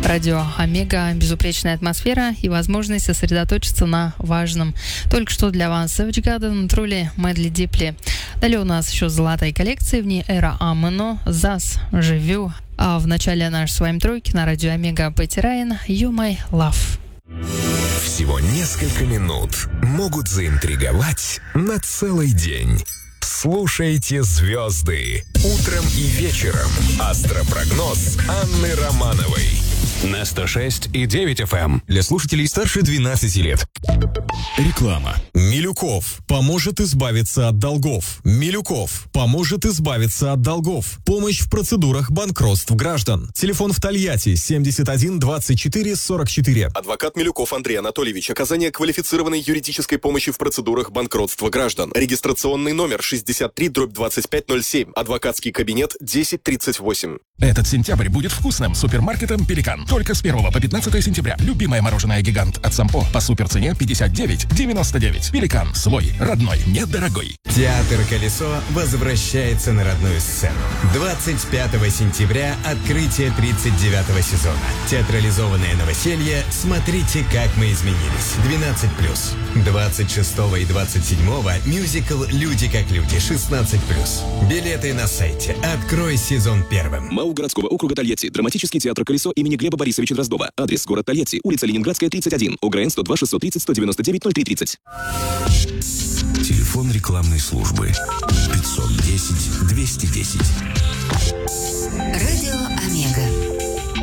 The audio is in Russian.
Радио Омега, безупречная атмосфера и возможность сосредоточиться на важном. Только что для вас Savage Garden, Трули, Медли Дипли. Далее у нас еще золотая коллекция, в ней Эра Амено, Зас, Живю. А в начале нашей с вами тройки на радио Омега Пэтти Райан, You My Love. Всего несколько минут могут заинтриговать на целый день. Слушайте звезды утром и вечером. Астропрогноз Анны Романовой на 106,9 FM. Для слушателей старше 12 лет. Реклама. Милюков поможет избавиться от долгов. Милюков поможет избавиться от долгов. Помощь в процедурах банкротств граждан. Телефон в Тольятти 71 24 44. Адвокат Милюков Андрей Анатольевич. Оказание квалифицированной юридической помощи в процедурах банкротства граждан. Регистрационный номер 63/2507. Адвокатский кабинет 1038. Этот сентябрь будет вкусным супермаркетом «Пеликан». Только с 1 по 15 сентября. Любимое мороженое «Гигант» от Сампо по суперцене 59,99. «Пеликан» свой, родной, недорогой. Театр «Колесо» возвращается на родную сцену. 25 сентября открытие 39-го сезона. Театрализованное новоселье «Смотрите, как мы изменились». 12+. 26 и 27 мюзикл «Люди как люди». 16+. Билеты на сайте. Открой сезон первым. МАУ городского округа Тольятти. Драматический театр «Колесо» имени Глеба Борисовича Дроздова. Адрес: город Тольятти, улица Ленинградская, 31. ОГРН 102 630 199 0330. Телефон рекламной службы 510 210. Радио